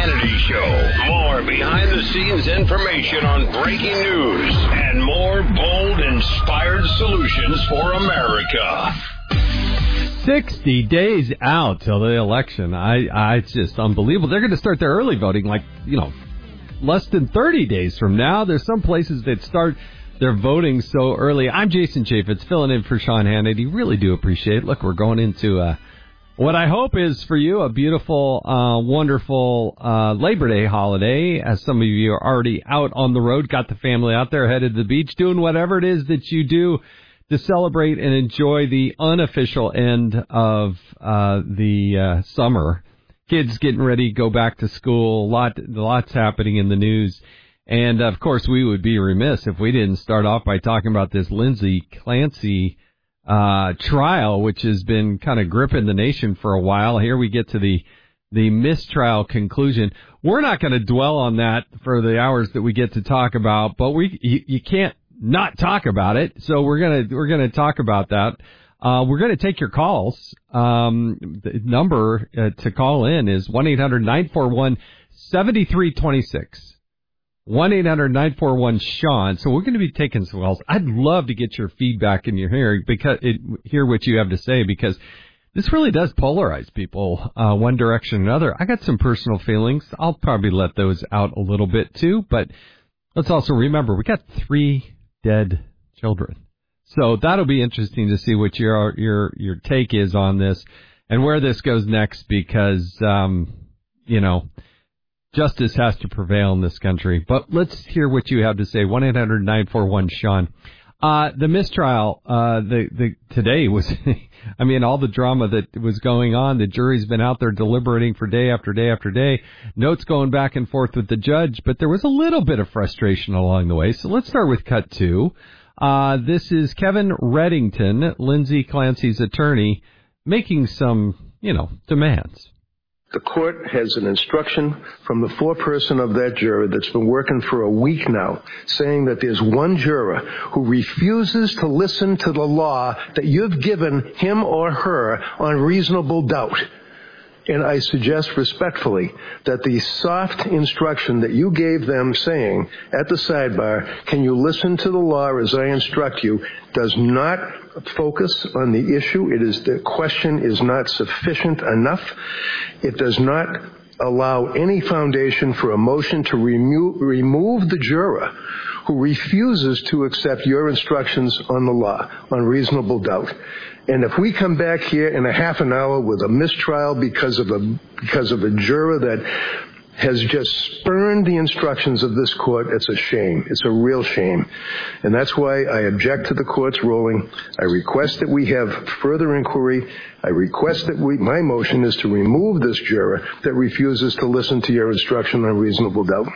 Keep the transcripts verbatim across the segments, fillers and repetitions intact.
Hannity Show. More behind-the-scenes information on breaking news and more bold, inspired solutions for America. sixty days out till the election. I, I, it's just unbelievable. They're going to start their early voting like, you know, less than thirty days from now. There's some places that start their voting so early. I'm Jason Chaffetz, filling in for Sean Hannity. Really do appreciate it. Look, we're going into uh, what I hope is for you a beautiful, uh, wonderful uh, Labor Day holiday, as some of you are already out on the road, got the family out there, headed to the beach, doing whatever it is that you do to celebrate and enjoy the unofficial end of uh, the uh, summer. Kids getting ready to go back to school. Lot, lots happening in the news. And, of course, we would be remiss if we didn't start off by talking about this Lindsay Clancy uh, trial, which has been kind of gripping the nation for a while. Here we get to the the mistrial conclusion. We're not going to dwell on that for the hours that we get to talk about, but we you, you can't not talk about it. So we're gonna we're gonna talk about that. Uh, we're gonna take your calls. Um, the number uh, to call in is one eight hundred nine four one seven three two six. one eight hundred nine four one Sean. So we're going to be taking some calls. I'd love to get your feedback and your hearing because it, hear what you have to say, because this really does polarize people uh, one direction or another. I got some personal feelings. I'll probably let those out a little bit too, but let's also remember we got three dead children. So that'll be interesting to see what your your your take is on this and where this goes next, because um, you know, justice has to prevail in this country. But let's hear what you have to say. one eight hundred nine four one Sean. Uh, the mistrial, uh, the, the, today was, I mean, all the drama that was going on. The jury's been out there deliberating for day after day after day. Notes going back and forth with the judge, but there was a little bit of frustration along the way. So let's start with cut two. Uh, this is Kevin Reddington, Lindsay Clancy's attorney, making some, you know, demands. The court has an instruction from the foreperson of that juror that's been working for a week now, saying that there's one juror who refuses to listen to the law that you've given him or her on reasonable doubt. And I suggest respectfully that the soft instruction that you gave them saying at the sidebar, can you listen to the law as I instruct you, does not focus on the issue. It is, the question is not sufficient enough. It does not allow any foundation for a motion to remo- remove the juror who refuses to accept your instructions on the law, on reasonable doubt. And if we come back here in a half an hour with a mistrial because of a because of a juror that has just spurned the instructions of this court, it's a shame. It's a real shame. And that's why I object to the court's ruling. I request that we have further inquiry. I request that we, my motion is to remove this juror that refuses to listen to your instruction on reasonable doubt.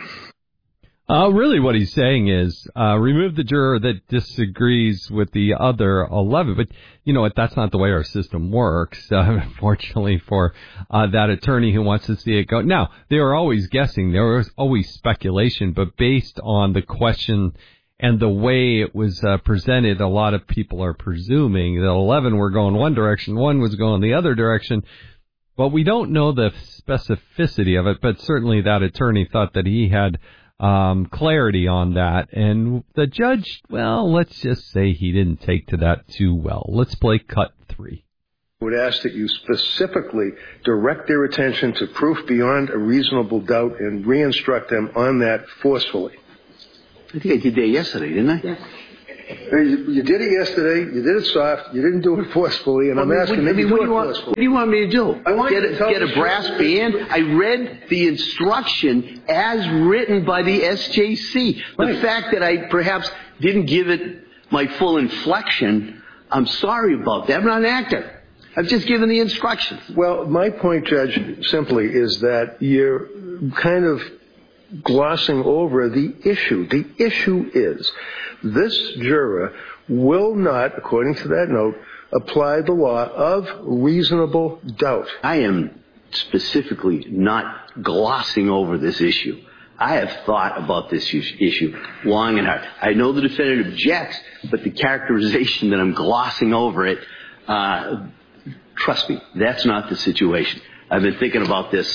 Uh, really what he's saying is uh, remove the juror that disagrees with the other eleven. But you know what? That's not the way our system works, uh, unfortunately, for uh, that attorney who wants to see it go. Now, they were always guessing. There was always speculation. But based on the question and the way it was uh, presented, a lot of people are presuming that eleven were going one direction, one was going the other direction. But we don't know the specificity of it. But certainly that attorney thought that he had Um, clarity on that, and the judge, well, let's just say he didn't take to that too well. Let's play cut three. I would ask that you specifically direct their attention to proof beyond a reasonable doubt and re-instruct them on that forcefully. I think I did that yesterday, didn't I? Yes. You did it yesterday, you did it soft, you didn't do it forcefully, and well, I'm asking what, that you what do do you it want, forcefully. What do you want me to do? I want get you to tell get a brass band? I read the instruction as written by the S J C. Right. The fact that I perhaps didn't give it my full inflection, I'm sorry about that. I'm not an actor. I've just given the instructions. Well, my point, Judge, simply is that you're kind of glossing over the issue. The issue is this juror will not, according to that note, apply the law of reasonable doubt. I am specifically not glossing over this issue. I have thought about this issue long and hard. I know the defendant objects, but the characterization that I'm glossing over it, uh, trust me, that's not the situation. I've been thinking about this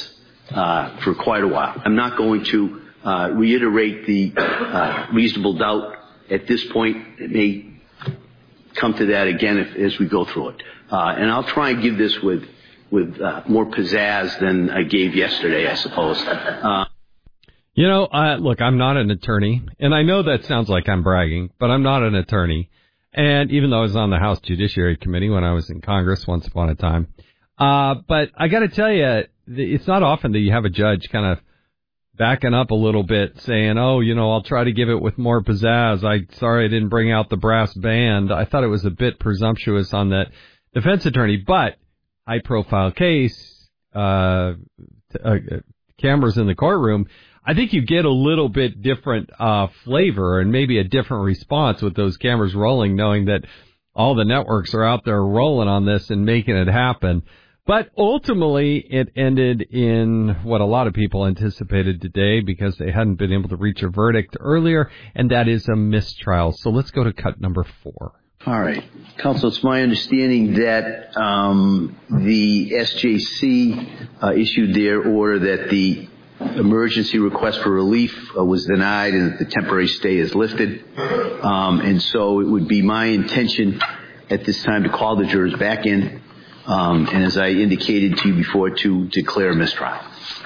uh, for quite a while. I'm not going to uh, reiterate the uh, reasonable doubt at this point. It may come to that again if, as we go through it. Uh, and I'll try and give this with with uh, more pizzazz than I gave yesterday, I suppose. Uh, you know, uh, look, I'm not an attorney, and I know that sounds like I'm bragging, but I'm not an attorney. And even though I was on the House Judiciary Committee when I was in Congress once upon a time, uh, but I got to tell you, it's not often that you have a judge kind of backing up a little bit, saying, oh, you know, I'll try to give it with more pizzazz. I sorry I didn't bring out the brass band. I thought it was a bit presumptuous on that defense attorney, but high-profile case, uh, t- uh, cameras in the courtroom, I think you get a little bit different uh flavor and maybe a different response with those cameras rolling, knowing that all the networks are out there rolling on this and making it happen. But ultimately, it ended in what a lot of people anticipated today because they hadn't been able to reach a verdict earlier, and that is a mistrial. So let's go to cut number four. All right. Counsel, it's my understanding that um, the S J C uh, issued their order that the emergency request for relief uh, was denied and that the temporary stay is lifted. Um, and so it would be my intention at this time to call the jurors back in, um, and as I indicated to you before, to declare a mistrial.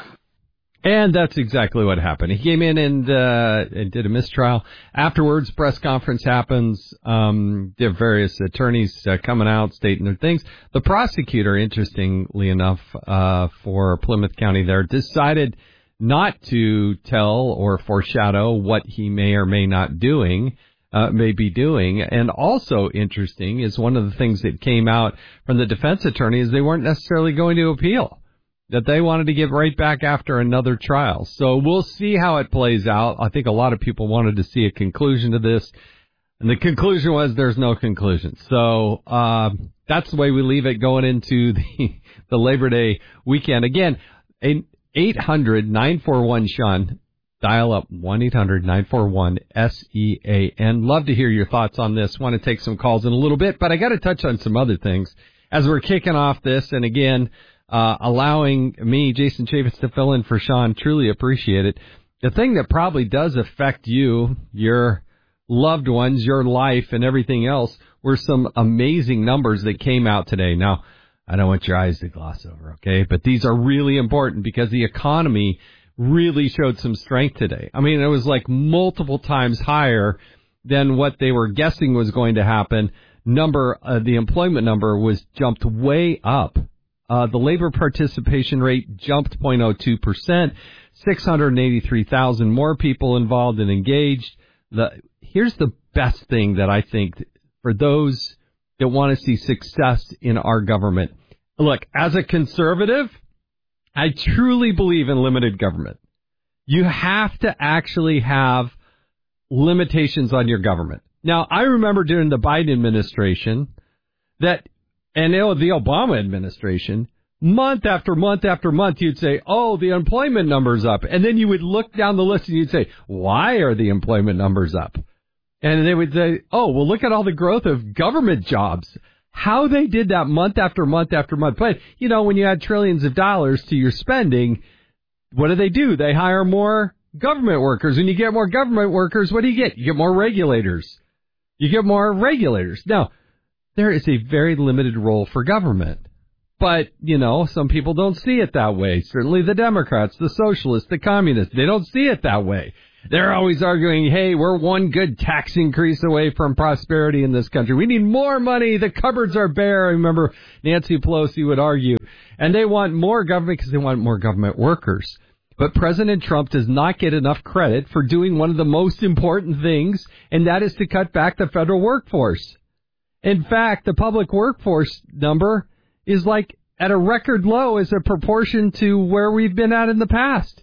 And that's exactly what happened. He came in and, uh, and did a mistrial. Afterwards, press conference happens. Um, there are various attorneys uh, coming out, stating their things. The prosecutor, interestingly enough, uh, for Plymouth County there, decided not to tell or foreshadow what he may or may not doing, uh, may be doing. And also interesting is one of the things that came out from the defense attorney is they weren't necessarily going to appeal, that they wanted to get right back after another trial. So we'll see how it plays out. I think a lot of people wanted to see a conclusion to this, and the conclusion was there's no conclusion. So uh, that's the way we leave it going into the, the Labor Day weekend. Again, eight hundred nine four one Sean. Dial up one eight hundred nine four one S E A N. Love to hear your thoughts on this. Want to take some calls in a little bit, but I got to touch on some other things as we're kicking off this. And again, uh, allowing me, Jason Chaffetz, to fill in for Sean. Truly appreciate it. The thing that probably does affect you, your loved ones, your life, and everything else were some amazing numbers that came out today. Now, I don't want your eyes to gloss over, okay? But these are really important because the economy really showed some strength today. I mean, it was like multiple times higher than what they were guessing was going to happen. Number, uh, the employment number was jumped way up. Uh, the labor participation rate jumped zero point zero two percent, six hundred eighty-three thousand more people involved and engaged. The, here's the best thing that I think for those that want to see success in our government. Look, as a conservative, I truly believe in limited government. You have to actually have limitations on your government. Now, I remember during the Biden administration that, and the Obama administration, month after month after month, you'd say, oh, the employment number's up. And then you would look down the list and you'd say, why are the employment numbers up? And they would say, oh, well, look at all the growth of government jobs. How they did that month after month after month. But, you know, when you add trillions of dollars to your spending, what do they do? They hire more government workers. When you get more government workers, what do you get? You get more regulators. You get more regulators. Now, there is a very limited role for government. But, you know, some people don't see it that way. Certainly the Democrats, the socialists, the communists, they don't see it that way. They're always arguing, hey, we're one good tax increase away from prosperity in this country. We need more money. The cupboards are bare. I remember Nancy Pelosi would argue. And they want more government because they want more government workers. But President Trump does not get enough credit for doing one of the most important things, and that is to cut back the federal workforce. In fact, the public workforce number is like at a record low as a proportion to where we've been at in the past.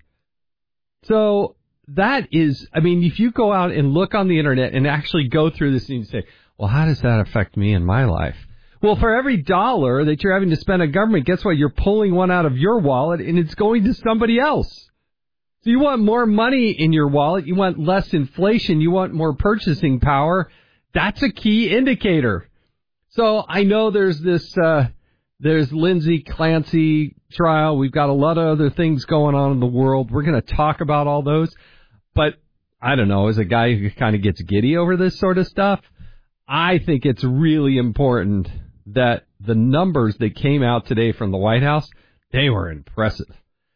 So that is, I mean, if you go out and look on the internet and actually go through this and you say, well, how does that affect me in my life? Well, for every dollar that you're having to spend on government, guess what? You're pulling one out of your wallet and it's going to somebody else. So you want more money in your wallet. You want less inflation. You want more purchasing power. That's a key indicator. So I know there's this, uh, there's Lindsay Clancy trial. We've got a lot of other things going on in the world. We're going to talk about all those. But I don't know, as a guy who kind of gets giddy over this sort of stuff, I think it's really important that the numbers that came out today from the White House, they were impressive.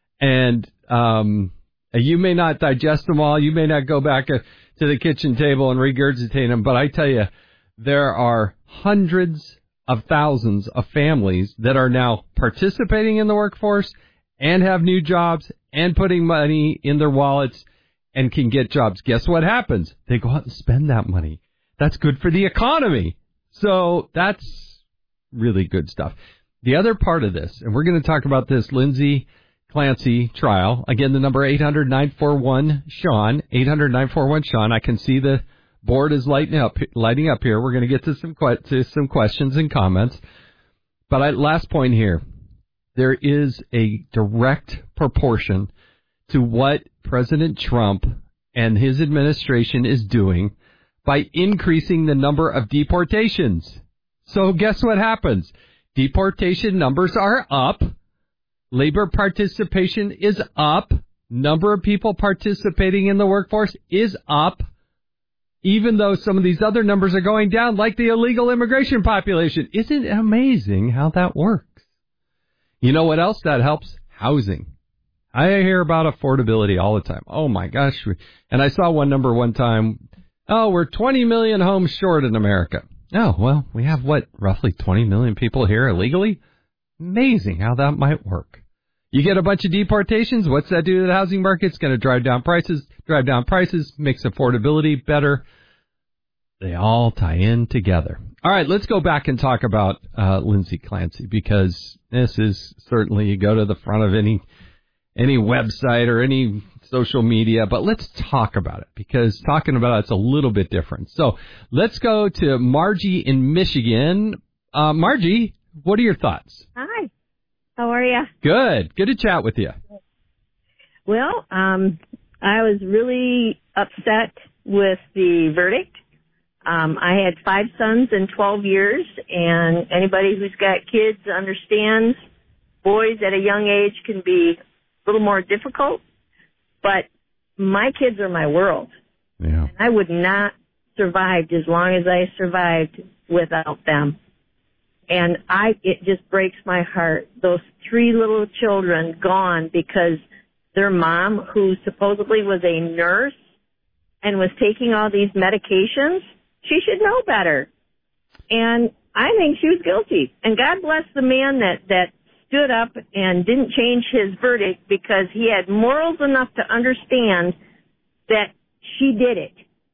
And um, you may not digest them all. You may not go back uh, to the kitchen table and regurgitate them. But I tell you, there are hundreds of thousands of families that are now participating in the workforce and have new jobs and putting money in their wallets and can get jobs. Guess what happens? They go out and spend that money. That's good for the economy. So that's really good stuff. The other part of this, and we're going to talk about this Lindsay Clancy trial. Again, the number eight hundred nine four one Sean, eight hundred nine four one Sean. I can see the board is lighting up, lighting up here. We're going to get to some to some questions and comments. But I, last point here, there is a direct proportion to what President Trump and his administration is doing by increasing the number of deportations. So guess what happens? Deportation numbers are up. Labor participation is up. Number of people participating in the workforce is up. Even though some of these other numbers are going down, like the illegal immigration population. Isn't it amazing how that works? You know what else that helps? Housing. I hear about affordability all the time. Oh, my gosh. And I saw one number one time. Oh, we're twenty million homes short in America. Oh, well, we have, what, roughly twenty million people here illegally? Amazing how that might work. You get a bunch of deportations. What's that do to the housing market? It's going to drive down prices. Drive down prices makes affordability better. They all tie in together. All right, let's go back and talk about uh, Lindsay Clancy, because this is certainly, you go to the front of any any website or any social media, but let's talk about it, because talking about it's a little bit different. So let's go to Margie in Michigan. Uh, Margie, what are your thoughts? Hi. How are you? Good. Good to chat with you. Well, um, I was really upset with the verdict. Um, I had five sons in twelve years, and anybody who's got kids understands boys at a young age can be a little more difficult, but my kids are my world. Yeah. And I would not survived as long as I survived without them. And I, it just breaks my heart. Those three little children gone because their mom, who supposedly was a nurse and was taking all these medications, she should know better. And I think she was guilty. And God bless the man that, that stood up and didn't change his verdict, because he had morals enough to understand that she did it.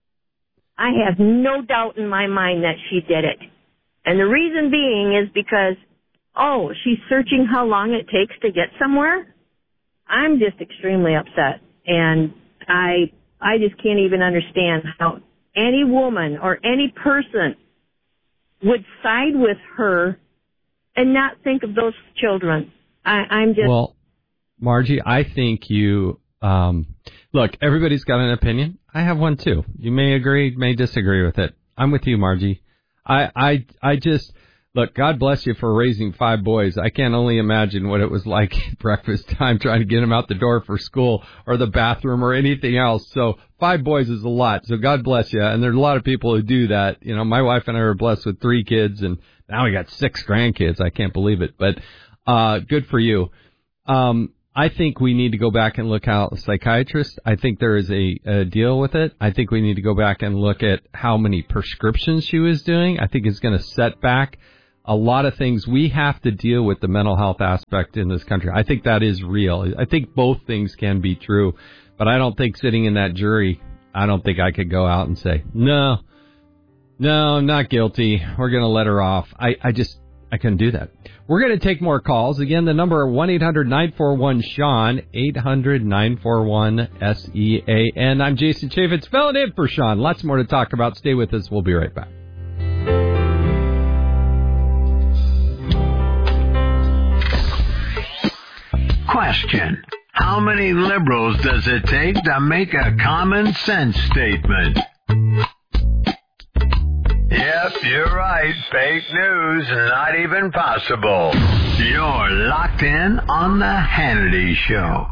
I have no doubt in my mind that she did it. And the reason being is because, oh, she's searching how long it takes to get somewhere. I'm just extremely upset. And I, I just can't even understand how any woman or any person would side with her and not think of those children. I, I'm just... Well, Margie, I think you... Um, look, everybody's got an opinion. I have one, too. You may agree, may disagree with it. I'm with you, Margie. I, I, I just... Look, God bless you for raising five boys. I can't only imagine what it was like at breakfast time trying to get them out the door for school or the bathroom or anything else. So five boys is a lot. So God bless you. And there's a lot of people who do that. You know, my wife and I were blessed with three kids, and now we got six grandkids. I can't believe it. But uh good for you. Um I think we need to go back and look at psychiatrists. I think there is a, a deal with it. I think we need to go back and look at how many prescriptions she was doing. I think it's going to set back a lot of things. We have to deal with the mental health aspect in this country. I think that is real. I think both things can be true, but I don't think sitting in that jury, I don't think I could go out and say, no, no, I'm not guilty. We're going to let her off. I, I just, I couldn't do that. We're going to take more calls. Again, the number one eight hundred nine four one Sean, eight hundred nine four one S E A N. I'm Jason Chaffetz, filling in for Sean. Lots more to talk about. Stay with us. We'll be right back. Question: how many liberals does it take to make a common sense statement? Yep, You're right. Fake news, not even possible. You're locked in on the Hannity Show.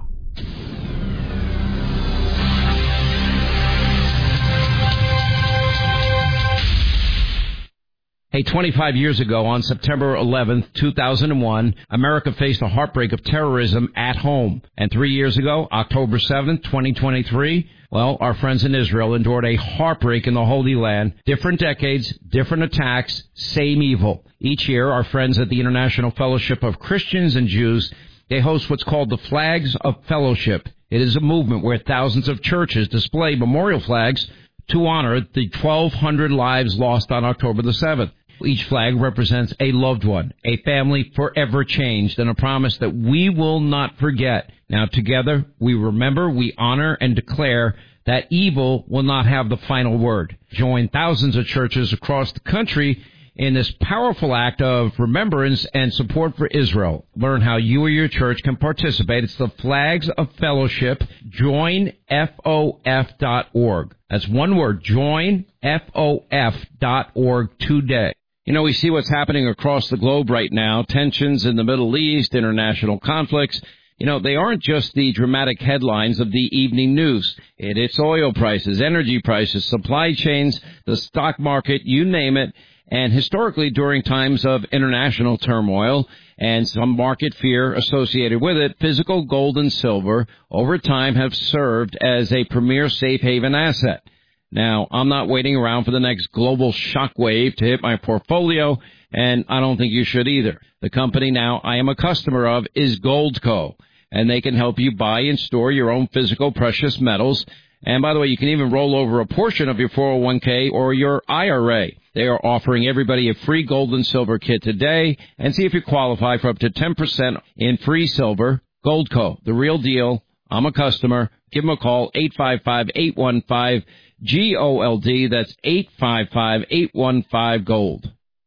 Hey, twenty-five years ago, on September eleventh, two thousand one, America faced a heartbreak of terrorism at home. And three years ago, October seventh, twenty twenty-three, well, our friends in Israel endured a heartbreak in the Holy Land. Different decades, different attacks, same evil. Each year, our friends at the International Fellowship of Christians and Jews, they host what's called the Flags of Fellowship. It is a movement where thousands of churches display memorial flags to honor the twelve hundred lives lost on October the seventh. Each flag represents a loved one, a family forever changed, and a promise that we will not forget. Now, together, we remember, we honor, and declare that evil will not have the final word. Join thousands of churches across the country in this powerful act of remembrance and support for Israel. Learn how you or your church can participate. It's the Flags of Fellowship. join F O F dot org. That's one word, join F O F dot org today. You know, we see what's happening across the globe right now, tensions in the Middle East, international conflicts. You know, they aren't just the dramatic headlines of the evening news. It, it's oil prices, energy prices, supply chains, the stock market, you name it. And historically, during times of international turmoil and some market fear associated with it, physical gold and silver over time have served as a premier safe haven asset. Now, I'm not waiting around for the next global shockwave to hit my portfolio, and I don't think you should either. The company now I am a customer of is Goldco, and they can help you buy and store your own physical precious metals. And by the way, you can even roll over a portion of your four oh one k or your I R A. They are offering everybody a free gold and silver kit today, and see if you qualify for up to ten percent in free silver. Goldco, the real deal. I'm a customer. Give them a call, eight five five, eight one five, G O L D. That's eight five five, eight one five, GOLD.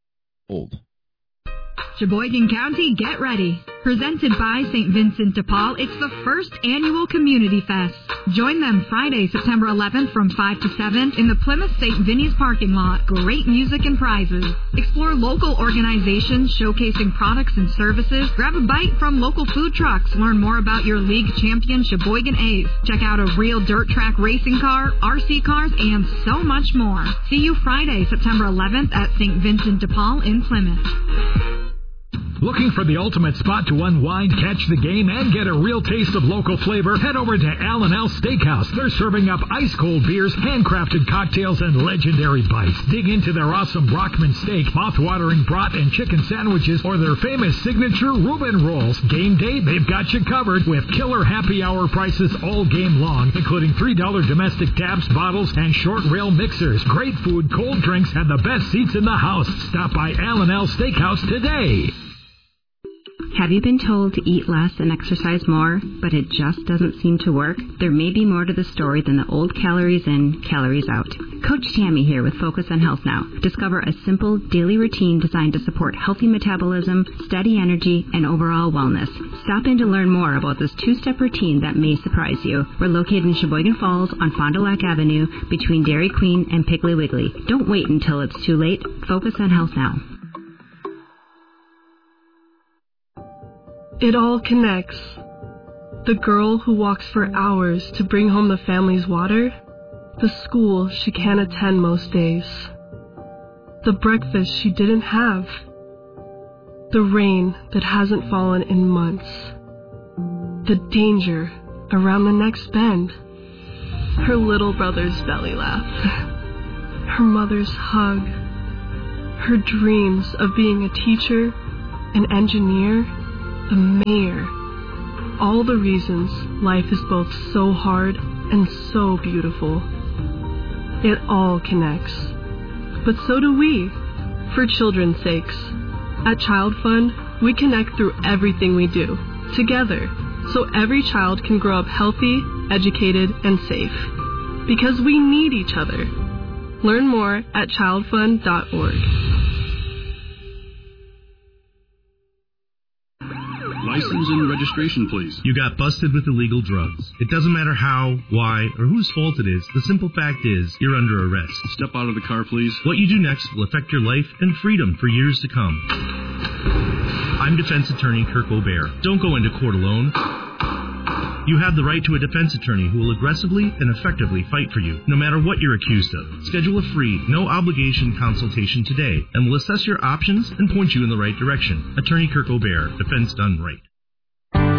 Gold. Sheboygan County, get ready. Presented by Saint Vincent de Paul, it's the first annual Community Fest. Join them Friday, September eleventh from five to seven in the Plymouth Saint Vinny's parking lot. Great music and prizes. Explore local organizations showcasing products and services. Grab a bite from local food trucks. Learn more about your league champion Sheboygan A's. Check out a real dirt track racing car, R C cars, and so much more. See you Friday, September eleventh at Saint Vincent de Paul in Plymouth. Looking for the ultimate spot to unwind, catch the game, and get a real taste of local flavor? Head over to Al and Al Steakhouse. They're serving up ice-cold beers, handcrafted cocktails, and legendary bites. Dig into their awesome Brockman steak, mouth-watering brat and chicken sandwiches, or their famous signature Reuben rolls. Game day, they've got you covered with killer happy hour prices all game long, including three dollars domestic taps, bottles, and short rail mixers. Great food, cold drinks, and the best seats in the house. Stop by Al and Al Steakhouse today. Have you been told to eat less and exercise more, but it just doesn't seem to work? There may be more to the story than the old calories in, calories out. Coach Tammy here with Focus on Health Now. Discover a simple daily routine designed to support healthy metabolism, steady energy, and overall wellness. Stop in to learn more about this two-step routine that may surprise you. We're located in Sheboygan Falls on Fond du Lac Avenue between Dairy Queen and Piggly Wiggly. Don't wait until it's too late. Focus on Health Now. It all connects. The girl who walks for hours to bring home the family's water, the school she can't attend most days, the breakfast she didn't have, the rain that hasn't fallen in months, the danger around the next bend, her little brother's belly laugh, her mother's hug, her dreams of being a teacher, an engineer, a mayor. All the reasons life is both so hard and so beautiful. It all connects. But so do we, for children's sakes. At Child Fund, we connect through everything we do, together, so every child can grow up healthy, educated, and safe. Because we need each other. Learn more at child fund dot org. Licensed names and registration, please. You got busted with illegal drugs. It doesn't matter how, why, or whose fault it is. The simple fact is, you're under arrest. Step out of the car, please. What you do next will affect your life and freedom for years to come. I'm defense attorney Kirk O'Bear. Don't go into court alone. You have the right to a defense attorney who will aggressively and effectively fight for you, no matter what you're accused of. Schedule a free, no-obligation consultation today, and we'll assess your options and point you in the right direction. Attorney Kirk O'Bear, defense done right.